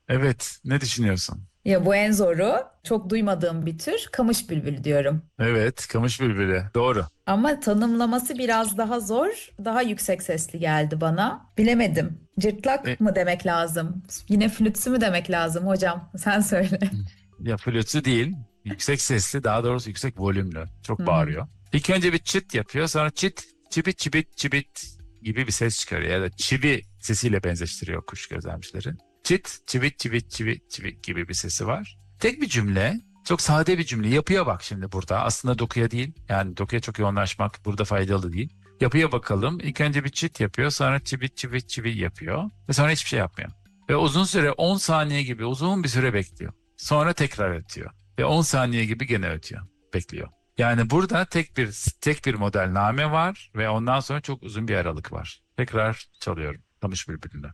Evet, ne düşünüyorsun? Ya bu en zoru. Çok duymadığım bir tür. Kamış bülbülü diyorum. Evet, kamış bülbülü. Doğru. Ama tanımlaması biraz daha zor. Daha yüksek sesli geldi bana. Bilemedim. E, Cırtlak mı demek lazım? Yine flütsü mü demek lazım hocam? Sen söyle. Ya flütü değil, yüksek sesli, daha doğrusu yüksek volümlü. Çok Hmm. bağırıyor. İlk önce bir çıt yapıyor, sonra çıt, çibit, çibit, çibit gibi bir ses çıkarıyor. Ya da çivi sesiyle benzeştiriyor kuş gözlemcileri. Çıt, çivit, çivit, çivit, çivit gibi bir sesi var. Tek bir cümle, çok sade bir cümle. Yapıya bak şimdi burada. Aslında dokuya değil, yani dokuya çok yoğunlaşmak burada faydalı değil. Yapıya bakalım. İlk önce bir çıt yapıyor, sonra çivit, çivit, çivit yapıyor. Ve sonra hiçbir şey yapmıyor. Ve uzun süre 10 saniye gibi uzun bir süre bekliyor. Sonra tekrar ötüyor. Ve 10 saniye gibi gene ötüyor. Bekliyor. Yani burada tek bir model name var ve ondan sonra çok uzun bir aralık var. Tekrar çalıyorum. Kamış Bülbülü'nü.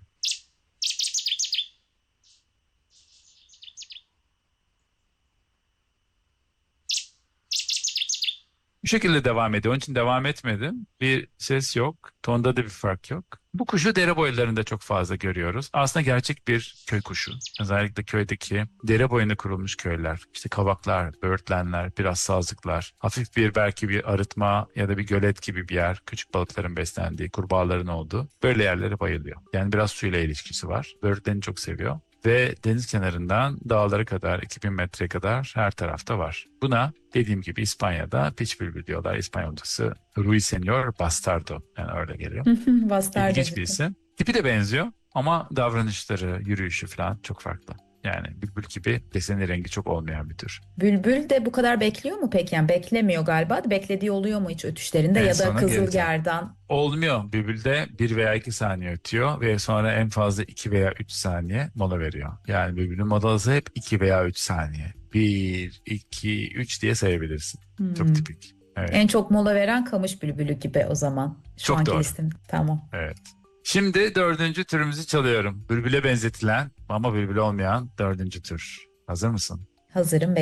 Bu şekilde devam ediyor. Onun için devam etmedim. Bir ses yok. Tonda da bir fark yok. Bu kuşu dere boylarında çok fazla görüyoruz. Aslında gerçek bir köy kuşu. Özellikle köydeki dere boyunda kurulmuş köyler. İşte kavaklar, böğürtlenler, biraz sazlıklar. Hafif bir belki bir arıtma ya da bir gölet gibi bir yer. Küçük balıkların beslendiği, kurbağaların olduğu. Böyle yerlere bayılıyor. Yani biraz suyla ilişkisi var. Böğürtleni çok seviyor. Ve deniz kenarından dağlara kadar 2000 metreye kadar her tarafta var. Buna dediğim gibi İspanya'da piç bülbül diyorlar. İspanyolcası Ruiseñor Bastardo. Yani öyle geliyor. Bastardo İlginç bir gibi. isim. Tipi de benziyor ama davranışları, yürüyüşü falan çok farklı. Yani bülbül gibi deseni rengi çok olmayan bir tür. Bülbül de bu kadar bekliyor mu peki? Yani beklemiyor galiba. Beklediği oluyor mu hiç ötüşlerinde En ya da sona geleceğim. kızılgerdan? Olmuyor. Bülbülde 1 veya 2 saniye ötüyor ve sonra en fazla 2 veya 3 saniye mola veriyor. Yani bülbülün molası hep 2 veya 3 saniye. 1, 2, 3 diye sayabilirsin. Çok Hmm. tipik. Evet. En çok mola veren kamış bülbülü gibi o zaman. Şu Çok anki doğru. listem. Tamam. Evet. Şimdi dördüncü türümüzü çalıyorum. Bülbüle benzetilen ama bülbül olmayan dördüncü tür. Hazır mısın? Hazırım.